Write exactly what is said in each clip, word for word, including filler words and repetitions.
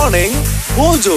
Morning Mojo.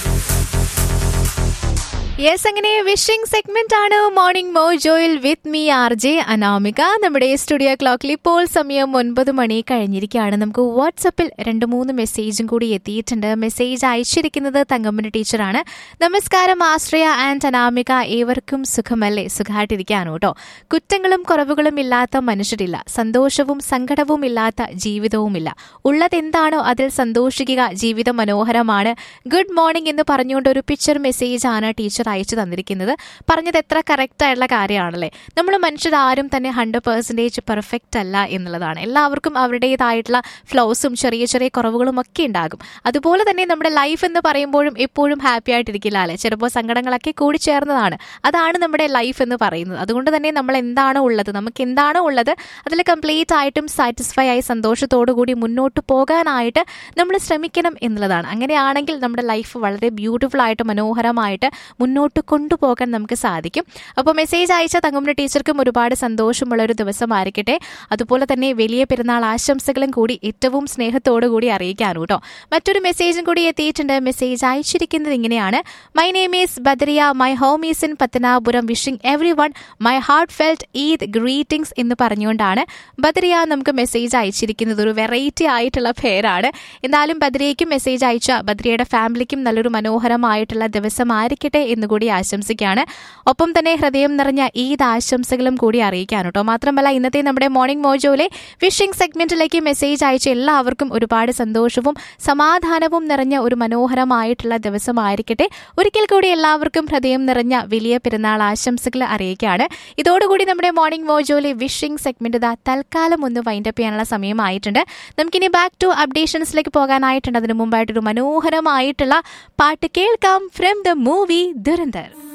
Yes, അങ്ങനെ wishing segment ആണ് morning മോജോയിൽ with me R J Anamika. നമ്മുടെ studio ക്ലോക്കിൽ ഇപ്പോൾ സമയം ഒൻപത് മണി കഴിഞ്ഞിരിക്കുകയാണ്. നമുക്ക് വാട്സപ്പിൽ രണ്ട് മൂന്ന് മെസ്സേജും കൂടി എത്തിയിട്ടുണ്ട്. മെസ്സേജ് അയച്ചിരിക്കുന്നത് തങ്കമ്മന് ടീച്ചറാണ്. നമസ്കാരം ആശ്രയ ആൻഡ് അനാമിക, ഏവർക്കും സുഖമല്ലേ? സുഖമായിട്ടിരിക്കാനോ കേട്ടോ. കുറ്റങ്ങളും കുറവുകളും ഇല്ലാത്ത മനുഷ്യരില്ല, സന്തോഷവും സങ്കടവും ഇല്ലാത്ത ജീവിതവുമില്ല. ഉള്ളതെന്താണോ അതിൽ സന്തോഷിക്കുക, ജീവിതം മനോഹരമാണ്. ഗുഡ് മോർണിംഗ് എന്ന് പറഞ്ഞുകൊണ്ട് ഒരു പിക്ചർ മെസ്സേജ് ആണ് ടീച്ചർ അയച്ചു തന്നിരിക്കുന്നത്. പറഞ്ഞത് എത്ര കറക്റ്റ് ആയിട്ടുള്ള കാര്യമാണല്ലേ. നമ്മൾ മനുഷ്യരാരും തന്നെ ഹൺഡ്രഡ് പെർസെൻറ്റേജ് പെർഫെക്റ്റ് അല്ല എന്നുള്ളതാണ്. എല്ലാവർക്കും അവരുടേതായിട്ടുള്ള ഫ്ലോസും ചെറിയ ചെറിയ കുറവുകളും ഒക്കെ ഉണ്ടാകും. അതുപോലെ തന്നെ നമ്മുടെ ലൈഫ് എന്ന് പറയുമ്പോഴും എപ്പോഴും ഹാപ്പി ആയിട്ടിരിക്കില്ല അല്ലെ. ചിലപ്പോൾ സങ്കടങ്ങളൊക്കെ കൂടി ചേർന്നതാണ്. അതാണ് നമ്മുടെ ലൈഫ് എന്ന് പറയുന്നത്. അതുകൊണ്ട് തന്നെ നമ്മൾ എന്താണോ ഉള്ളത്, നമുക്ക് എന്താണോ ഉള്ളത് അതിൽ കംപ്ലീറ്റ് ആയിട്ടും സാറ്റിസ്ഫൈ ആയി സന്തോഷത്തോടു കൂടി മുന്നോട്ട് പോകാനായിട്ട് നമ്മൾ ശ്രമിക്കണം എന്നുള്ളതാണ്. അങ്ങനെയാണെങ്കിൽ നമ്മുടെ ലൈഫ് വളരെ ബ്യൂട്ടിഫുൾ ആയിട്ട് മനോഹരമായിട്ട് മുന്നോട്ട് കൊണ്ടുപോകാൻ നമുക്ക് സാധിക്കും. അപ്പോൾ മെസ്സേജ് അയച്ച തങ്കമ്മ ടീച്ചർക്കും ഒരുപാട് സന്തോഷമുള്ള ഒരു ദിവസമായിരിക്കട്ടെ. അതുപോലെ തന്നെ വലിയ പെരുന്നാൾ ആശംസകളും കൂടി ഏറ്റവും സ്നേഹത്തോടു കൂടി അറിയിക്കാനു കേട്ടോ. മറ്റൊരു മെസ്സേജും കൂടി എത്തിയിട്ടുണ്ട്. മെസ്സേജ് അയച്ചിരിക്കുന്നത് ഇങ്ങനെയാണ്: my name is Badriya, my home is in Pathanapuram, wishing every one my heart felt Eid greetings എന്ന് പറഞ്ഞുകൊണ്ടാണ് ബദ്രിയ നമുക്ക് മെസ്സേജ് അയച്ചിരിക്കുന്നത്. ഒരു വെറൈറ്റി ആയിട്ടുള്ള പേരാണ്. എന്നാലും ബദ്രിയയ്ക്കും മെസ്സേജ് അയച്ച ബദ്രിയയുടെ ഫാമിലിക്കും നല്ലൊരു മനോഹരമായിട്ടുള്ള ദിവസമായിരിക്കട്ടെ എന്നുകൂടി ആശംസിക്കുകയാണ്. ഒപ്പം തന്നെ ഹൃദയം നിറഞ്ഞ ഈദ് ആശംസകളും കൂടി അറിയിക്കാൻ കേട്ടോ. മാത്രമല്ല ഇന്നത്തെ നമ്മുടെ മോർണിംഗ് മോജോയിലെ വിഷിംഗ് സെഗ്മെന്റിലേക്ക് മെസ്സേജ് അയച്ച എല്ലാവർക്കും ഒരുപാട് സന്തോഷവും സമാധാനവും നിറഞ്ഞ ഒരു മനോഹരമായിട്ടുള്ള ദിവസമായിരിക്കട്ടെ. ഒരിക്കൽ കൂടി എല്ലാവർക്കും ഹൃദയം നിറഞ്ഞ വലിയ പെരുന്നാൾ ആശംസകൾ അറിയിക്കുകയാണ്. ഇതോടുകൂടി നമ്മുടെ മോർണിംഗ് മോജോയിലെ വിഷിംഗ് സെഗ്മെന്റ് ഇതാ തൽക്കാലം ഒന്ന് വൈൻഡപ്പ് ചെയ്യാനുള്ള സമയമായിട്ടുണ്ട്. നമുക്കിനി ബാക്ക് ടു അപ്ഡേഷൻസിലേക്ക് പോകാനായിട്ടുണ്ട്. അതിനു മുമ്പായിട്ടൊരു മനോഹരമായിട്ടുള്ള പാട്ട് കേൾക്കാം ഫ്രം ദ മൂവി ദുരന്തർ.